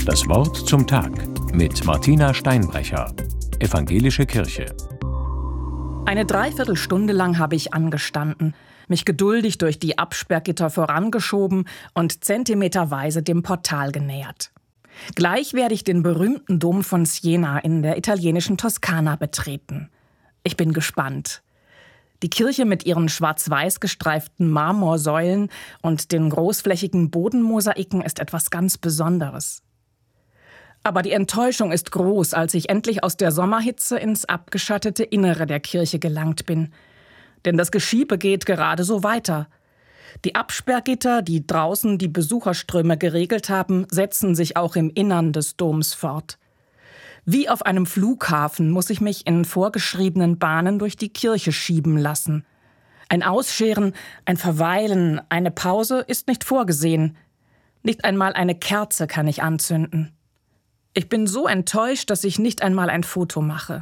Das Wort zum Tag mit Martina Steinbrecher, Evangelische Kirche. Eine Dreiviertelstunde lang habe ich angestanden, mich geduldig durch die Absperrgitter vorangeschoben und zentimeterweise dem Portal genähert. Gleich werde ich den berühmten Dom von Siena in der italienischen Toskana betreten. Ich bin gespannt. Die Kirche mit ihren schwarz-weiß gestreiften Marmorsäulen und den großflächigen Bodenmosaiken ist etwas ganz Besonderes. Aber die Enttäuschung ist groß, als ich endlich aus der Sommerhitze ins abgeschattete Innere der Kirche gelangt bin. Denn das Geschiebe geht gerade so weiter. Die Absperrgitter, die draußen die Besucherströme geregelt haben, setzen sich auch im Innern des Doms fort. Wie auf einem Flughafen muss ich mich in vorgeschriebenen Bahnen durch die Kirche schieben lassen. Ein Ausscheren, ein Verweilen, eine Pause ist nicht vorgesehen. Nicht einmal eine Kerze kann ich anzünden. Ich bin so enttäuscht, dass ich nicht einmal ein Foto mache.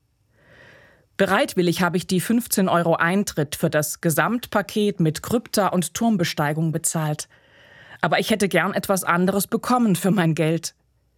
Bereitwillig habe ich die 15 € Eintritt für das Gesamtpaket mit Krypta und Turmbesteigung bezahlt. Aber ich hätte gern etwas anderes bekommen für mein Geld.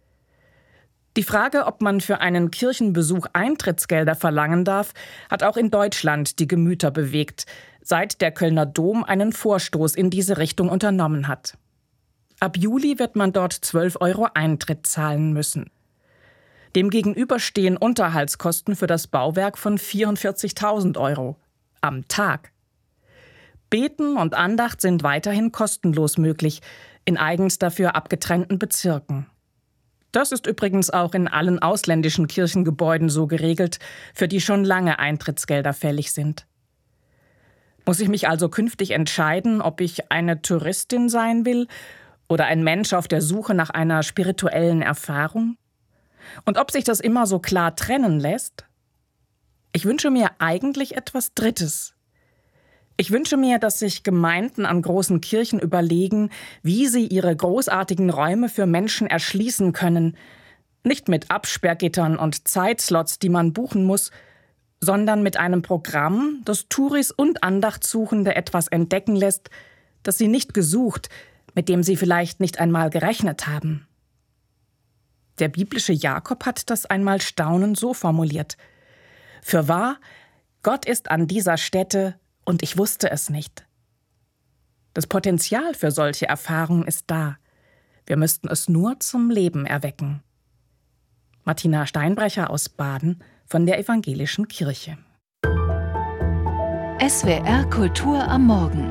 Die Frage, ob man für einen Kirchenbesuch Eintrittsgelder verlangen darf, hat auch in Deutschland die Gemüter bewegt, seit der Kölner Dom einen Vorstoß in diese Richtung unternommen hat. Ab Juli wird man dort 12 € Eintritt zahlen müssen. Demgegenüber stehen Unterhaltskosten für das Bauwerk von 44.000 € am Tag. Beten und Andacht sind weiterhin kostenlos möglich, in eigens dafür abgetrennten Bezirken. Das ist übrigens auch in allen ausländischen Kirchengebäuden so geregelt, für die schon lange Eintrittsgelder fällig sind. Muss ich mich also künftig entscheiden, ob ich eine Touristin sein will oder ein Mensch auf der Suche nach einer spirituellen Erfahrung? Und ob sich das immer so klar trennen lässt? Ich wünsche mir eigentlich etwas Drittes. Ich wünsche mir, dass sich Gemeinden an großen Kirchen überlegen, wie sie ihre großartigen Räume für Menschen erschließen können. Nicht mit Absperrgittern und Zeitslots, die man buchen muss, sondern mit einem Programm, das Touris und Andachtssuchende etwas entdecken lässt, das sie nicht gesucht, mit dem sie vielleicht nicht einmal gerechnet haben. Der biblische Jakob hat das einmal staunend so formuliert: Fürwahr, Gott ist an dieser Stätte, und ich wusste es nicht. Das Potenzial für solche Erfahrungen ist da. Wir müssten es nur zum Leben erwecken. Martina Steinbrecher aus Baden von der Evangelischen Kirche. SWR Kultur am Morgen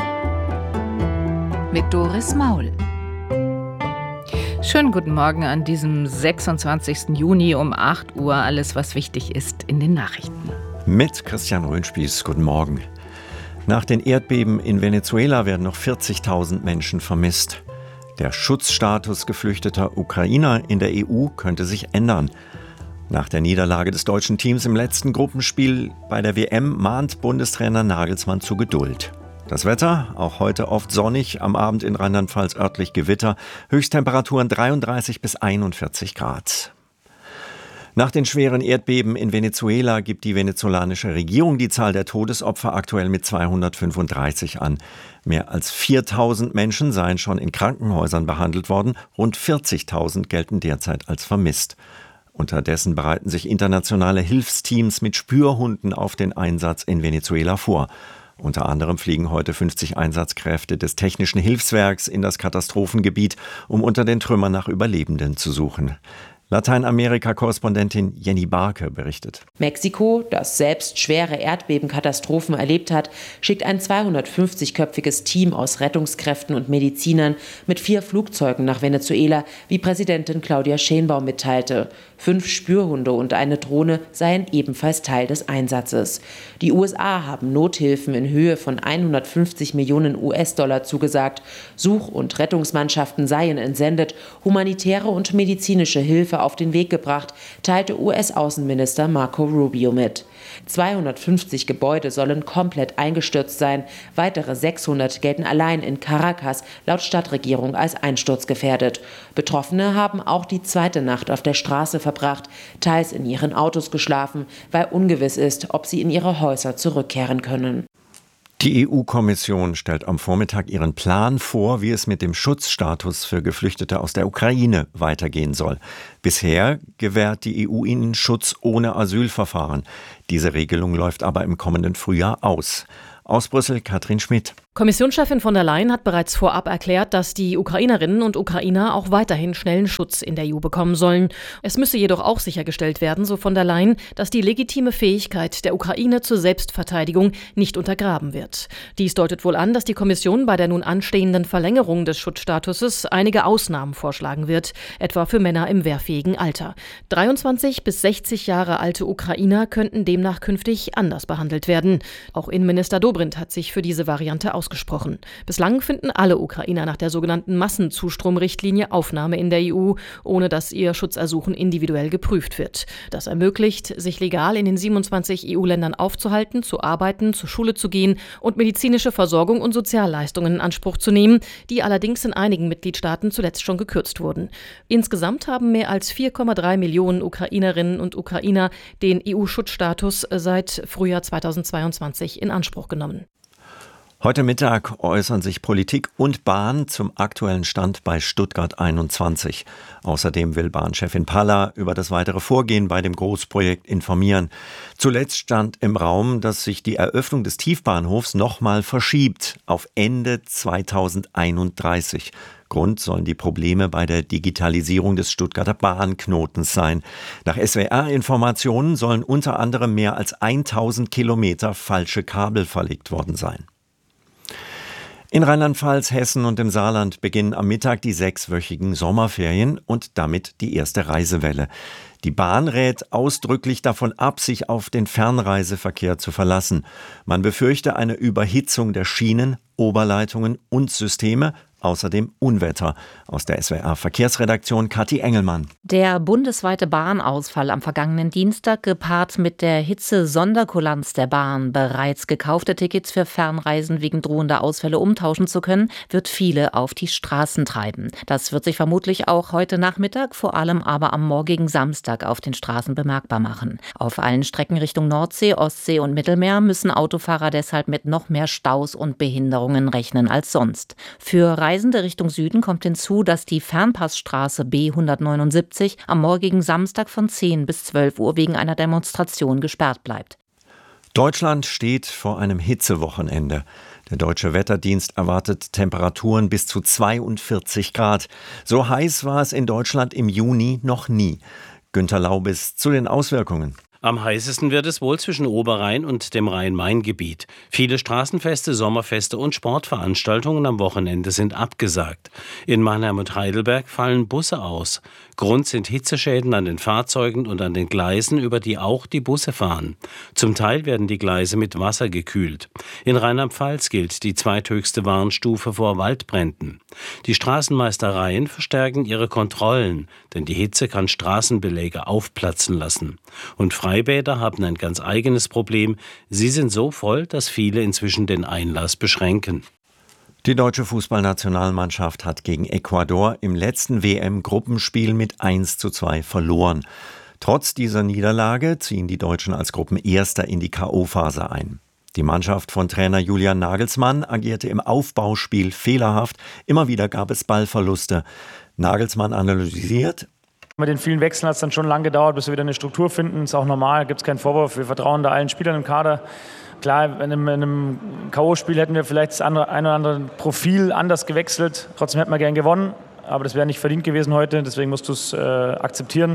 mit Doris Maul. Schönen guten Morgen an diesem 26. Juni um 8 Uhr. Alles, was wichtig ist in den Nachrichten. Mit Christian Röhnspieß, guten Morgen. Nach den Erdbeben in Venezuela werden noch 40.000 Menschen vermisst. Der Schutzstatus geflüchteter Ukrainer in der EU könnte sich ändern. Nach der Niederlage des deutschen Teams im letzten Gruppenspiel bei der WM mahnt Bundestrainer Nagelsmann zu Geduld. Das Wetter, auch heute oft sonnig, am Abend in Rheinland-Pfalz örtlich Gewitter, Höchsttemperaturen 33 bis 41 Grad. Nach den schweren Erdbeben in Venezuela gibt die venezolanische Regierung die Zahl der Todesopfer aktuell mit 235 an. Mehr als 4.000 Menschen seien schon in Krankenhäusern behandelt worden, rund 40.000 gelten derzeit als vermisst. Unterdessen bereiten sich internationale Hilfsteams mit Spürhunden auf den Einsatz in Venezuela vor. Unter anderem fliegen heute 50 Einsatzkräfte des Technischen Hilfswerks in das Katastrophengebiet, um unter den Trümmern nach Überlebenden zu suchen. Lateinamerika-Korrespondentin Jenny Barke berichtet. Mexiko, das selbst schwere Erdbebenkatastrophen erlebt hat, schickt ein 250-köpfiges Team aus Rettungskräften und Medizinern mit 4 Flugzeugen nach Venezuela, wie Präsidentin Claudia Sheinbaum mitteilte. 5 Spürhunde und eine Drohne seien ebenfalls Teil des Einsatzes. Die USA haben Nothilfen in Höhe von 150 Millionen US-Dollar zugesagt. Such- und Rettungsmannschaften seien entsendet, humanitäre und medizinische Hilfe auf den Weg gebracht, teilte US-Außenminister Marco Rubio mit. 250 Gebäude sollen komplett eingestürzt sein. Weitere 600 gelten allein in Caracas laut Stadtregierung als einsturzgefährdet. Betroffene haben auch die zweite Nacht auf der Straße verbracht, teils in ihren Autos geschlafen, weil ungewiss ist, ob sie in ihre Häuser zurückkehren können. Die EU-Kommission stellt am Vormittag ihren Plan vor, wie es mit dem Schutzstatus für Geflüchtete aus der Ukraine weitergehen soll. Bisher gewährt die EU ihnen Schutz ohne Asylverfahren. Diese Regelung läuft aber im kommenden Frühjahr aus. Aus Brüssel, Katrin Schmidt. Kommissionschefin von der Leyen hat bereits vorab erklärt, dass die Ukrainerinnen und Ukrainer auch weiterhin schnellen Schutz in der EU bekommen sollen. Es müsse jedoch auch sichergestellt werden, so von der Leyen, dass die legitime Fähigkeit der Ukraine zur Selbstverteidigung nicht untergraben wird. Dies deutet wohl an, dass die Kommission bei der nun anstehenden Verlängerung des Schutzstatuses einige Ausnahmen vorschlagen wird, etwa für Männer im wehrfähigen Alter. 23 bis 60 Jahre alte Ukrainer könnten demnach künftig anders behandelt werden. Auch Innenminister Dobrindt hat sich für diese Variante ausgesprochen. Bislang finden alle Ukrainer nach der sogenannten Massenzustromrichtlinie Aufnahme in der EU, ohne dass ihr Schutzersuchen individuell geprüft wird. Das ermöglicht, sich legal in den 27 EU-Ländern aufzuhalten, zu arbeiten, zur Schule zu gehen und medizinische Versorgung und Sozialleistungen in Anspruch zu nehmen, die allerdings in einigen Mitgliedstaaten zuletzt schon gekürzt wurden. Insgesamt haben mehr als 4,3 Millionen Ukrainerinnen und Ukrainer den EU-Schutzstatus seit Frühjahr 2022 in Anspruch genommen. Heute Mittag äußern sich Politik und Bahn zum aktuellen Stand bei Stuttgart 21. Außerdem will Bahnchefin Palla über das weitere Vorgehen bei dem Großprojekt informieren. Zuletzt stand im Raum, dass sich die Eröffnung des Tiefbahnhofs nochmal verschiebt auf Ende 2031. Grund sollen die Probleme bei der Digitalisierung des Stuttgarter Bahnknotens sein. Nach SWR-Informationen sollen unter anderem mehr als 1000 Kilometer falsche Kabel verlegt worden sein. In Rheinland-Pfalz, Hessen und im Saarland beginnen am Mittag die 6-wöchigen Sommerferien und damit die erste Reisewelle. Die Bahn rät ausdrücklich davon ab, sich auf den Fernreiseverkehr zu verlassen. Man befürchte eine Überhitzung der Schienen, Oberleitungen und Systeme, außerdem Unwetter. Aus der SWR-Verkehrsredaktion Kathi Engelmann. Der bundesweite Bahnausfall am vergangenen Dienstag, gepaart mit der Hitze-Sonderkulanz der Bahn, bereits gekaufte Tickets für Fernreisen wegen drohender Ausfälle umtauschen zu können, wird viele auf die Straßen treiben. Das wird sich vermutlich auch heute Nachmittag, vor allem aber am morgigen Samstag auf den Straßen bemerkbar machen. Auf allen Strecken Richtung Nordsee, Ostsee und Mittelmeer müssen Autofahrer deshalb mit noch mehr Staus und Behinderungen rechnen als sonst. Für Reisende Richtung Süden kommt hinzu, dass die Fernpassstraße B179 am morgigen Samstag von 10 bis 12 Uhr wegen einer Demonstration gesperrt bleibt. Deutschland steht vor einem Hitzewochenende. Der Deutsche Wetterdienst erwartet Temperaturen bis zu 42 Grad. So heiß war es in Deutschland im Juni noch nie. Günter Laubis zu den Auswirkungen. Am heißesten wird es wohl zwischen Oberrhein und dem Rhein-Main-Gebiet. Viele Straßenfeste, Sommerfeste und Sportveranstaltungen am Wochenende sind abgesagt. In Mannheim und Heidelberg fallen Busse aus. Grund sind Hitzeschäden an den Fahrzeugen und an den Gleisen, über die auch die Busse fahren. Zum Teil werden die Gleise mit Wasser gekühlt. In Rheinland-Pfalz gilt die zweithöchste Warnstufe vor Waldbränden. Die Straßenmeistereien verstärken ihre Kontrollen, denn die Hitze kann Straßenbeläge aufplatzen lassen. Und Freibäder haben ein ganz eigenes Problem. Sie sind so voll, dass viele inzwischen den Einlass beschränken. Die deutsche Fußballnationalmannschaft hat gegen Ecuador im letzten WM-Gruppenspiel mit 1:2 verloren. Trotz dieser Niederlage ziehen die Deutschen als Gruppenerster in die K.O.-Phase ein. Die Mannschaft von Trainer Julian Nagelsmann agierte im Aufbauspiel fehlerhaft. Immer wieder gab es Ballverluste. Nagelsmann analysiert: Mit den vielen Wechseln hat es dann schon lange gedauert, bis wir wieder eine Struktur finden. Ist auch normal, gibt es keinen Vorwurf. Wir vertrauen da allen Spielern im Kader. Klar, in einem K.O.-Spiel hätten wir vielleicht das ein oder andere Profil anders gewechselt. Trotzdem hätten wir gern gewonnen, aber das wäre nicht verdient gewesen heute. Deswegen musst du es akzeptieren.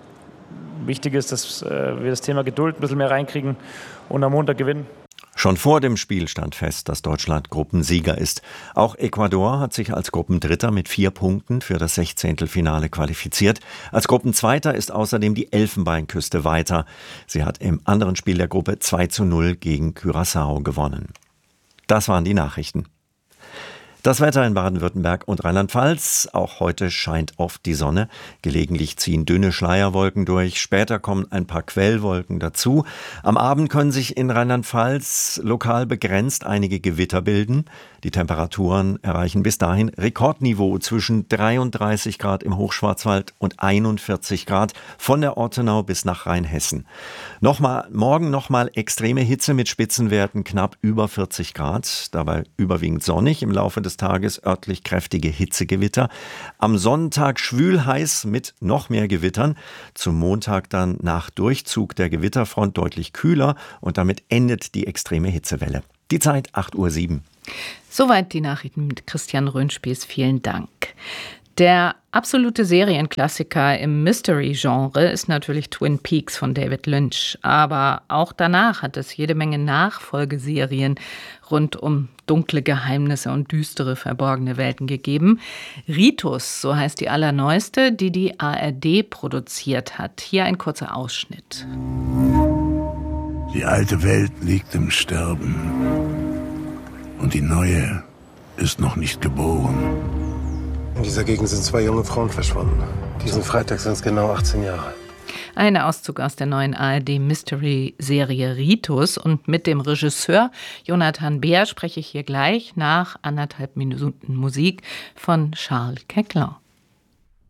Wichtig ist, dass wir das Thema Geduld ein bisschen mehr reinkriegen und am Montag gewinnen. Schon vor dem Spiel stand fest, dass Deutschland Gruppensieger ist. Auch Ecuador hat sich als Gruppendritter mit 4 Punkten für das 16. qualifiziert. Als Gruppenzweiter ist außerdem die Elfenbeinküste weiter. Sie hat im anderen Spiel der Gruppe 2:0 gegen Curaçao gewonnen. Das waren die Nachrichten. Das Wetter in Baden-Württemberg und Rheinland-Pfalz. Auch heute scheint oft die Sonne. Gelegentlich ziehen dünne Schleierwolken durch. Später kommen ein paar Quellwolken dazu. Am Abend können sich in Rheinland-Pfalz lokal begrenzt einige Gewitter bilden. Die Temperaturen erreichen bis dahin Rekordniveau zwischen 33 Grad im Hochschwarzwald und 41 Grad von der Ortenau bis nach Rheinhessen. Morgen nochmal extreme Hitze mit Spitzenwerten knapp über 40 Grad. Dabei überwiegend sonnig, im Laufe des Tages örtlich kräftige Hitzegewitter. Am Sonntag schwül heiß mit noch mehr Gewittern. Zum Montag dann nach Durchzug der Gewitterfront deutlich kühler und damit endet die extreme Hitzewelle. Die Zeit 8:07 Uhr. Soweit die Nachrichten mit Christian Röhnspieß. Vielen Dank. Der absolute Serienklassiker im Mystery-Genre ist natürlich Twin Peaks von David Lynch. Aber auch danach hat es jede Menge Nachfolgeserien rund um dunkle Geheimnisse und düstere, verborgene Welten gegeben. Ritus, so heißt die allerneueste, die die ARD produziert hat. Hier ein kurzer Ausschnitt. Die alte Welt liegt im Sterben. Und die neue ist noch nicht geboren. In dieser Gegend sind 2 junge Frauen verschwunden. Diesen Freitag sind es genau 18 Jahre. Ein Auszug aus der neuen ARD-Mystery-Serie Ritus. Und mit dem Regisseur Jonathan Beer spreche ich hier gleich nach 1,5 Minuten Musik von Charles Quecquelin.